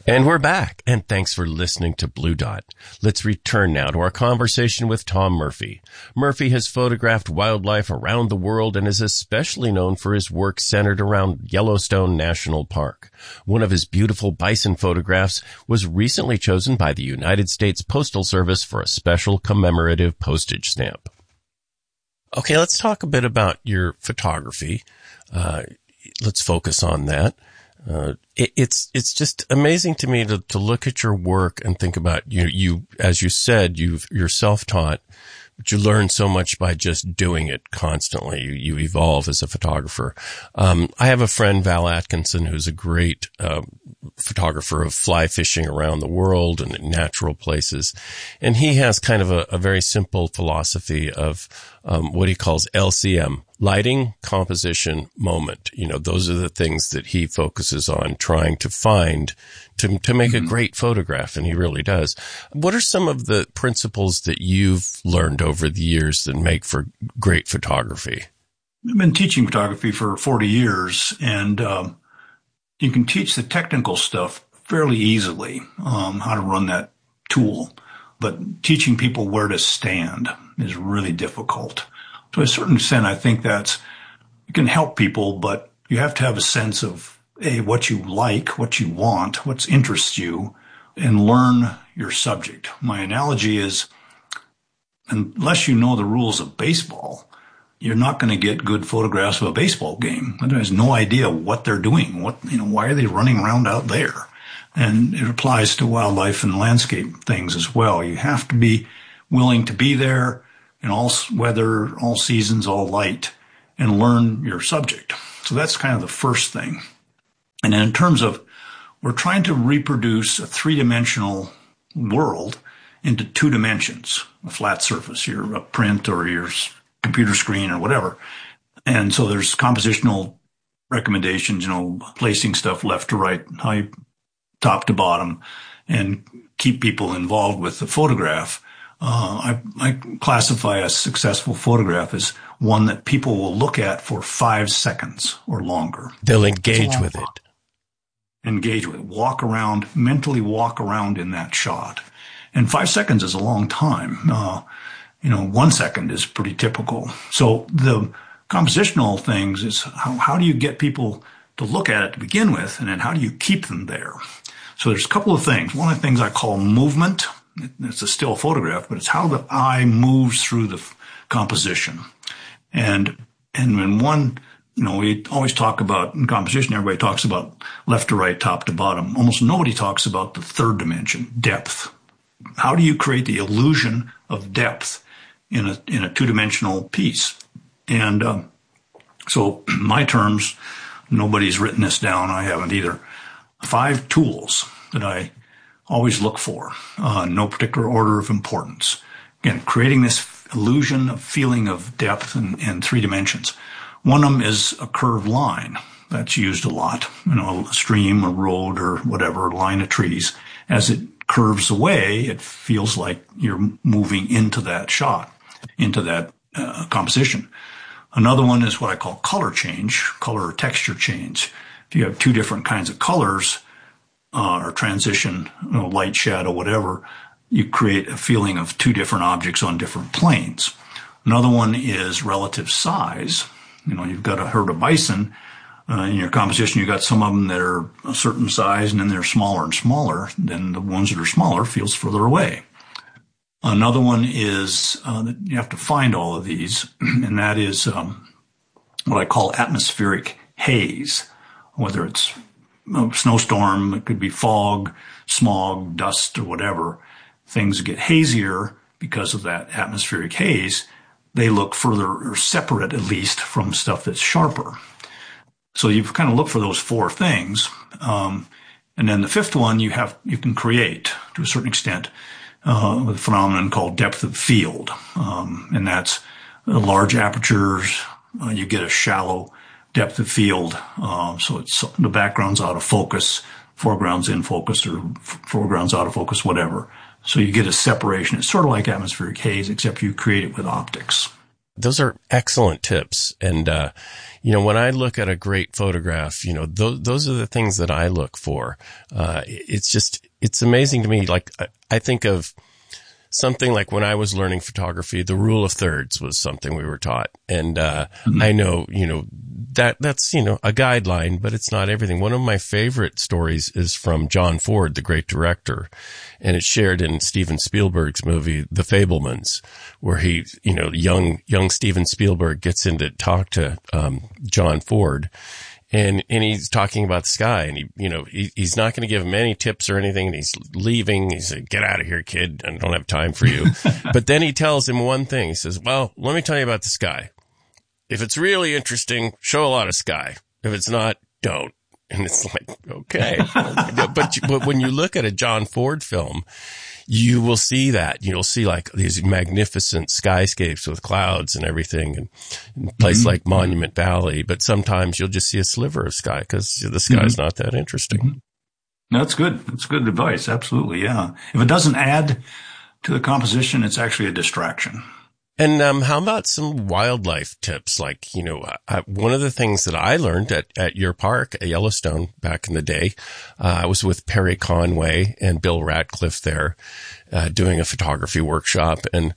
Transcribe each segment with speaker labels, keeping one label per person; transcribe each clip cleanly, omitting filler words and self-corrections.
Speaker 1: And we're back, and thanks for listening to Blue Dot. Let's return now to our conversation with Tom Murphy. Murphy has photographed wildlife around the world and is especially known for his work centered around Yellowstone National Park. One of his beautiful bison photographs was recently chosen by the United States Postal Service for a special commemorative postage stamp. Okay, let's talk a bit about your photography. Let's focus on that. It's just amazing to me to look at your work and think about you, as you said, you're self-taught, but you learn so much by just doing it constantly. You evolve as a photographer. I have a friend, Val Atkinson, who's a great, photographer of fly fishing around the world and in natural places. And he has kind of a very simple philosophy of, what he calls LCM. Lighting, composition, moment. Those are the things that he focuses on trying to find to make a great photograph, and he really does. What are some of the principles that you've learned over the years that make for great photography?
Speaker 2: I've been teaching photography for 40 years, and you can teach the technical stuff fairly easily, how to run that tool. But teaching people where to stand is really difficult. To a certain extent, I think it can help people, but you have to have a sense of, what you like, what you want, what interests you, and learn your subject. My analogy is, unless you know the rules of baseball, you're not going to get good photographs of a baseball game. One has no idea what they're doing. Why are they running around out there? And it applies to wildlife and landscape things as well. You have to be willing to be there in all weather, all seasons, all light, and learn your subject. So that's kind of the first thing. And then in terms of, we're trying to reproduce a three-dimensional world into 2 dimensions, a flat surface, your print or your computer screen or whatever. And so there's compositional recommendations, placing stuff left to right, top to bottom, and keep people involved with the photograph. I classify a successful photograph as one that people will look at for 5 seconds or longer.
Speaker 1: They'll engage with it.
Speaker 2: Mentally walk around in that shot. And 5 seconds is a long time. 1 second is pretty typical. So the compositional things is how do you get people to look at it to begin with, and then how do you keep them there? So there's a couple of things. One of the things I call movement. It's a still photograph, but it's how the eye moves through the composition. And when one, we always talk about in composition, everybody talks about left to right, top to bottom. Almost nobody talks about the third dimension, depth. How do you create the illusion of depth in a 2-dimensional piece? And so my terms, nobody's written this down. I haven't either. 5 tools that I always look for, no particular order of importance. Again, creating this illusion of feeling of depth in 3 dimensions. One of them is a curved line. That's used a lot. A stream, a road, or whatever, a line of trees. As it curves away, it feels like you're moving into that shot, into that composition. Another one is what I call color change, color or texture change. If you have 2 different kinds of colors, or transition, light, shadow, whatever, you create a feeling of 2 different objects on different planes. Another one is relative size. You've got a herd of bison. In your composition, you've got some of them that are a certain size, and then they're smaller and smaller. Then the ones that are smaller feels further away. Another one is that you have to find all of these, and that is what I call atmospheric haze, whether it's snowstorm, it could be fog, smog, dust, or whatever. Things get hazier because of that atmospheric haze. They look further or separate, at least, from stuff that's sharper. So you've kind of looked for those 4 things. And then the 5th one you can create to a certain extent with a phenomenon called depth of field. And that's large apertures. You get a shallow depth of field. So it's the background's out of focus, foreground's in focus, or foreground's out of focus, whatever. So you get a separation. It's sort of like atmospheric haze, except you create it with optics.
Speaker 1: Those are excellent tips. And, when I look at a great photograph, those are the things that I look for. It's amazing to me. Like, I think of something like when I was learning photography, the rule of thirds was something we were taught. And, I know, that's, a guideline, but it's not everything. One of my favorite stories is from John Ford, the great director, and it's shared in Steven Spielberg's movie, The Fabelmans, where he, young Steven Spielberg gets in to talk to, John Ford. And he's talking about the sky, and he's not going to give him any tips or anything, and he's leaving. He said, "Get out of here, kid. I don't have time for you." But then he tells him one thing. He says, "Well, let me tell you about the sky. If it's really interesting, show a lot of sky. If it's not, don't." And it's like, okay. But when you look at a John Ford film, you will see that. You'll see like these magnificent skyscapes with clouds and everything, and a place like Monument Valley. But sometimes you'll just see a sliver of sky because the sky's not that interesting.
Speaker 2: That's good. That's good advice. Absolutely. Yeah. If it doesn't add to the composition, it's actually a distraction.
Speaker 1: And how about some wildlife tips? Like, one of the things that I learned at your park at Yellowstone back in the day, I was with Perry Conway and Bill Ratcliffe there, doing a photography workshop. And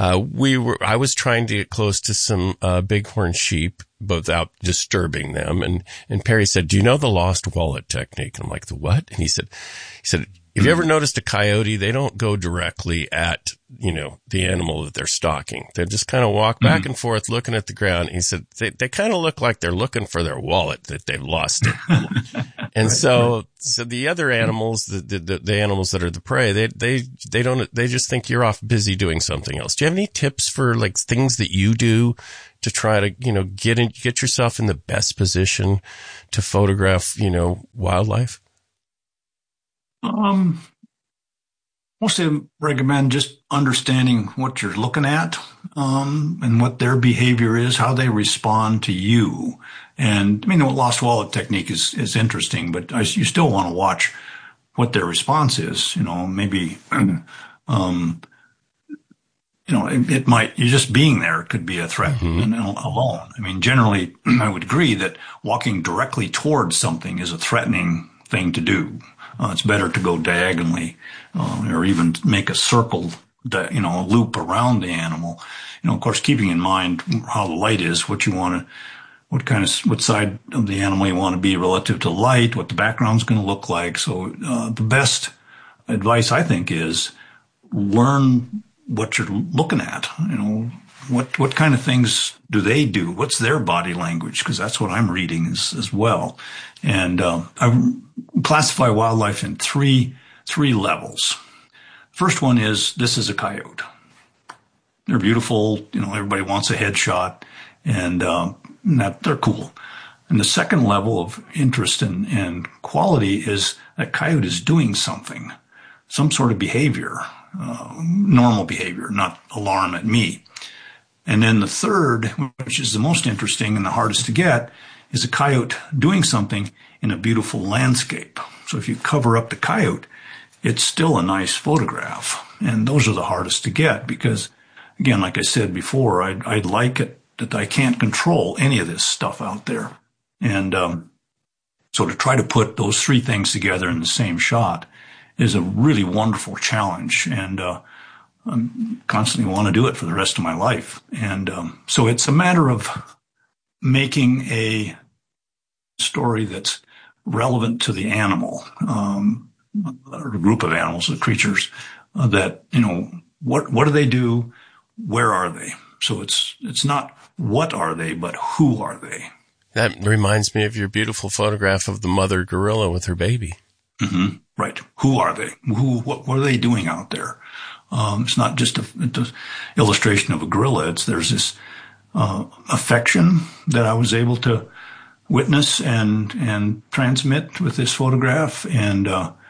Speaker 1: I was trying to get close to some bighorn sheep without disturbing them. And Perry said, "Do you know the lost wallet technique?" And I'm like, "The what?" And he said, "Have you ever noticed a coyote? They don't go directly at, the animal that they're stalking. They just kind of walk back and forth looking at the ground." He said, they kind of look like they're looking for their wallet that they've lost it. And so the other animals, the animals that are the prey, they just think you're off busy doing something else. Do you have any tips for like things that you do to try to, get yourself in the best position to photograph, wildlife?
Speaker 2: Mostly recommend just understanding what you're looking at, and what their behavior is, how they respond to you. And the lost wallet technique is interesting, but you still want to watch what their response is. Maybe, it might, you just being there could be a threat alone. Generally, I would agree that walking directly towards something is a threatening thing to do. It's better to go diagonally, or even make a circle, a loop around the animal. Of course, keeping in mind how the light is, what side of the animal you want to be relative to light, what the background's going to look like. So, the best advice I think is learn what you're looking at. What kind of things do they do? What's their body language? Because that's what I'm reading as well. And I classify wildlife in three levels. First one is, this is a coyote. They're beautiful. Everybody wants a headshot, and they're cool. And the second level of interest and quality is that coyote is doing something, some sort of behavior, normal behavior, not alarm at me. And then the third, which is the most interesting and the hardest to get, is a coyote doing something in a beautiful landscape. So if you cover up the coyote, it's still a nice photograph. And those are the hardest to get because, again, like I said before, I'd like it that I can't control any of this stuff out there. And so to try to put those three things together in the same shot is a really wonderful challenge. And I constantly want to do it for the rest of my life. And so it's a matter of making a story that's relevant to the animal, or a group of animals, the creatures, that, what do they do? Where are they? So it's not what are they, but who are they?
Speaker 1: That reminds me of your beautiful photograph of the mother gorilla with her baby.
Speaker 2: Mm-hmm. Right. Who are they? What are they doing out there? It's not just an illustration of a gorilla. There's this affection that I was able to witness and transmit with this photograph. And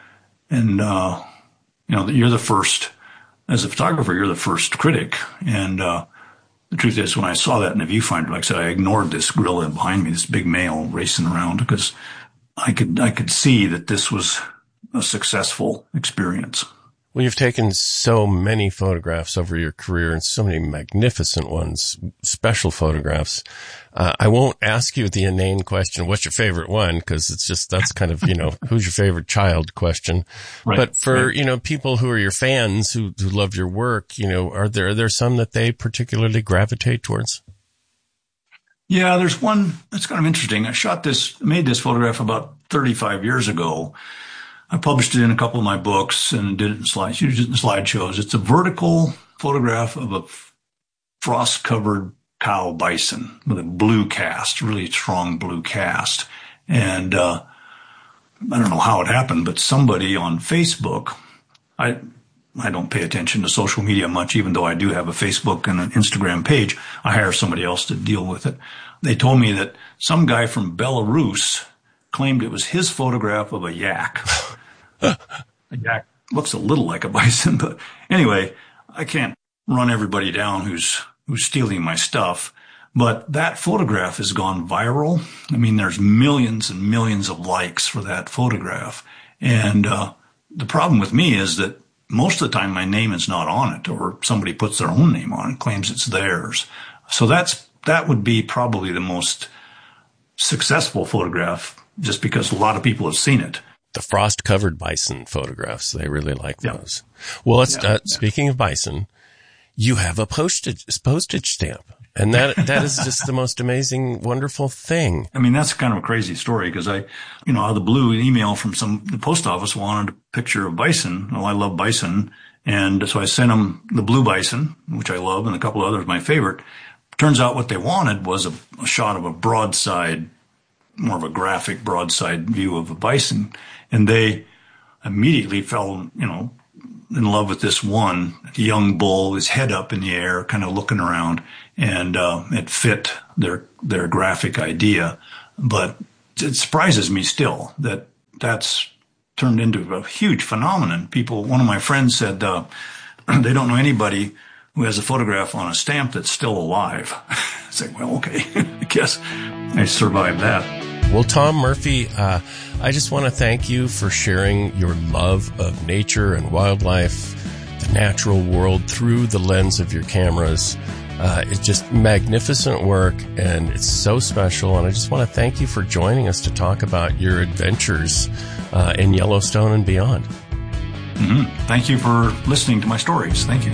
Speaker 2: you're the first, as a photographer, you're the first critic. And the truth is, when I saw that in the viewfinder, like I said, I ignored this gorilla behind me, this big male racing around, because I could see that this was a successful experience.
Speaker 1: Well, you've taken so many photographs over your career and so many magnificent ones, special photographs. I won't ask you the inane question, what's your favorite one? Because it's just, that's kind of, who's your favorite child question. Right. But for, people who are your fans who love your work, are there some that they particularly gravitate towards?
Speaker 2: Yeah, there's one that's kind of interesting. I made this photograph about 35 years ago. I published it in a couple of my books and did it in slideshows. It's a vertical photograph of a frost-covered cow bison with a blue cast, really strong blue cast. And I don't know how it happened, but somebody on Facebook, I don't pay attention to social media much, even though I do have a Facebook and an Instagram page. I hire somebody else to deal with it. They told me that some guy from Belarus claimed it was his photograph of a yak. A yak looks a little like a bison, but anyway, I can't run everybody down who's stealing my stuff. But that photograph has gone viral. I mean, there's millions and millions of likes for that photograph. And the problem with me is that most of the time my name is not on it, or somebody puts their own name on it, claims it's theirs. So that would be probably the most successful photograph, just because a lot of people have seen it.
Speaker 1: The frost-covered bison photographs, they really like those. Well, speaking of bison, you have a postage stamp. And that is just the most amazing, wonderful thing.
Speaker 2: I mean, that's kind of a crazy story because out of the blue, an email from the post office wanted a picture of bison. Well, I love bison. And so I sent them the blue bison, which I love, and a couple of others, my favorite. Turns out what they wanted was a shot of a broadside, more of a graphic broadside view of a bison. And they immediately fell, in love with this one young bull, his head up in the air, kind of looking around, and it fit their graphic idea. But it surprises me still that that's turned into a huge phenomenon. One of my friends said they don't know anybody who has a photograph on a stamp that's still alive. I said, well, okay, I guess I survived that.
Speaker 1: Well, Tom Murphy, I just want to thank you for sharing your love of nature and wildlife, the natural world, through the lens of your cameras. It's just magnificent work, and it's so special. And I just want to thank you for joining us to talk about your adventures in Yellowstone and beyond.
Speaker 2: Mm-hmm. Thank you for listening to my stories. Thank you.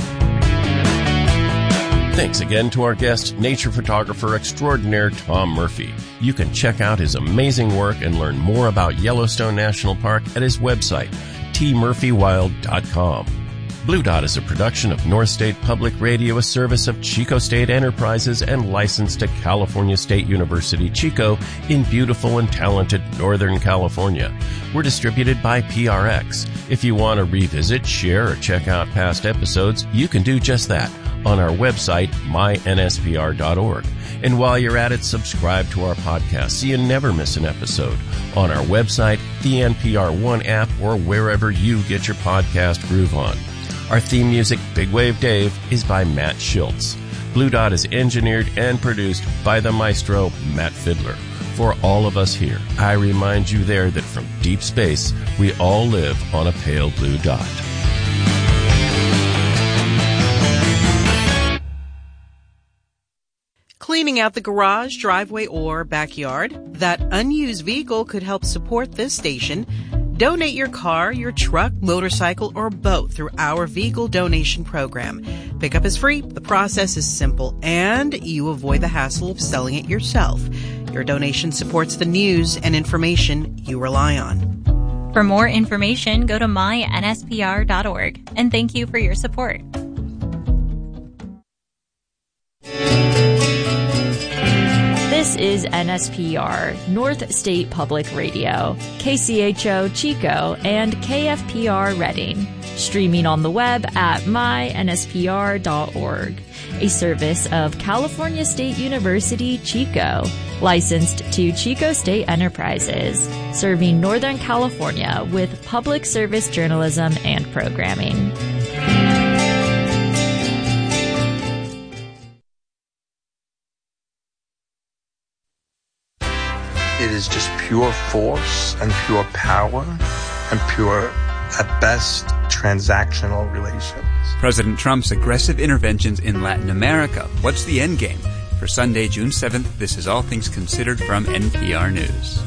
Speaker 1: Thanks again to our guest, nature photographer extraordinaire Tom Murphy. You can check out his amazing work and learn more about Yellowstone National Park at his website, tmurphywild.com. Blue Dot is a production of North State Public Radio, a service of Chico State Enterprises, and licensed to California State University, Chico, in beautiful and talented Northern California. We're distributed by PRX. If you want to revisit, share, or check out past episodes, you can do just that on our website, mynspr.org. And while you're at it, subscribe to our podcast so you never miss an episode on our website, the NPR One app, or wherever you get your podcast groove on. Our theme music, Big Wave Dave, is by Matt Schultz. Blue Dot is engineered and produced by the maestro, Matt Fiddler. For all of us here, I remind you there that from deep space, we all live on a pale blue dot.
Speaker 3: Cleaning out the garage, driveway, or backyard? That unused vehicle could help support this station. Donate your car, your truck, motorcycle, or boat through our vehicle donation program. Pickup is free, the process is simple, and you avoid the hassle of selling it yourself. Your donation supports the news and information you rely on.
Speaker 4: For more information, go to mynspr.org, and thank you for your support. This is NSPR, North State Public Radio, KCHO Chico, and KFPR Redding. Streaming on the web at mynspr.org, a service of California State University, Chico, licensed to Chico State Enterprises, serving Northern California with public service journalism and programming.
Speaker 5: It is just pure force and pure power and pure, at best, transactional relations.
Speaker 6: President Trump's aggressive interventions in Latin America. What's the end game? For Sunday, June 7th, this is All Things Considered from NPR News.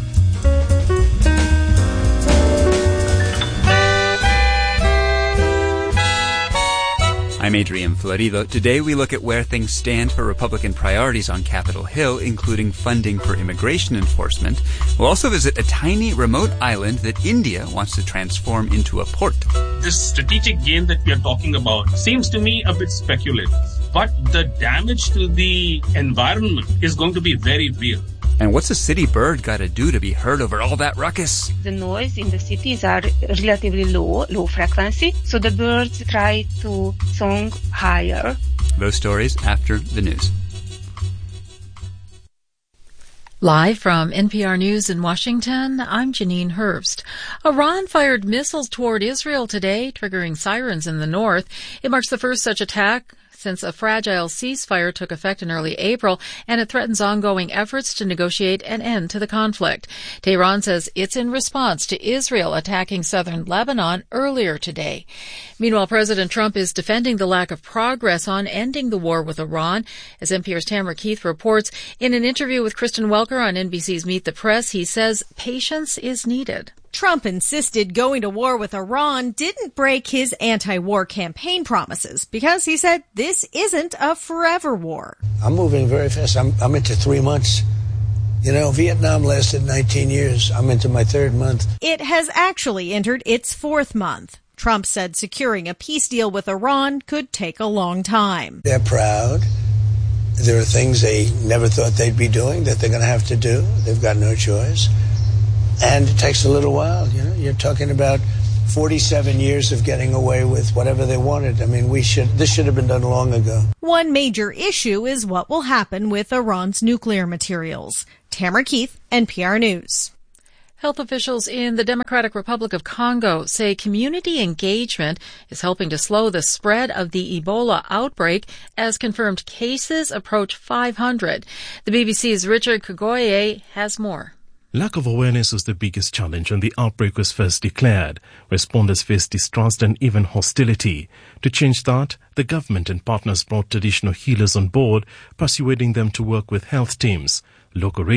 Speaker 6: I'm Adrian Florido. Today we look at where things stand for Republican priorities on Capitol Hill, including funding for immigration enforcement. We'll also visit a tiny remote island that India wants to transform into a port.
Speaker 7: This strategic gain that we are talking about seems to me a bit speculative, but the damage to the environment is going to be very real.
Speaker 6: And what's a city bird got to do to be heard over all that ruckus?
Speaker 8: The noise in the cities are relatively low frequency, so the birds try to song higher.
Speaker 6: Those stories after the news.
Speaker 9: Live from NPR News in Washington, I'm Janine Herbst. Iran fired missiles toward Israel today, triggering sirens in the north. It marks the first such attack since a fragile ceasefire took effect in early April, and it threatens ongoing efforts to negotiate an end to the conflict. Tehran says it's in response to Israel attacking southern Lebanon earlier today. Meanwhile, President Trump is defending the lack of progress on ending the war with Iran. As NPR's Tamara Keith reports, in an interview with Kristen Welker on NBC's Meet the Press, he says patience is needed.
Speaker 10: Trump insisted going to war with Iran didn't break his anti-war campaign promises because he said this isn't a forever war.
Speaker 11: I'm moving very fast. I'm into 3 months. You know, Vietnam lasted 19 years. I'm into my 3rd month.
Speaker 10: It has actually entered its 4th month. Trump said securing a peace deal with Iran could take a long time.
Speaker 11: They're proud. There are things they never thought they'd be doing that they're going to have to do. They've got no choice. And it takes a little while, you know. You're talking about 47 years of getting away with whatever they wanted. I mean, this should have been done long ago.
Speaker 10: One major issue is what will happen with Iran's nuclear materials. Tamara Keith, NPR News.
Speaker 9: Health officials in the Democratic Republic of Congo say community engagement is helping to slow the spread of the Ebola outbreak as confirmed cases approach 500. The BBC's Richard Kagoye has more.
Speaker 12: Lack of awareness was the biggest challenge when the outbreak was first declared. Responders faced distrust and even hostility. To change that, the government and partners brought traditional healers on board, persuading them to work with health teams. Local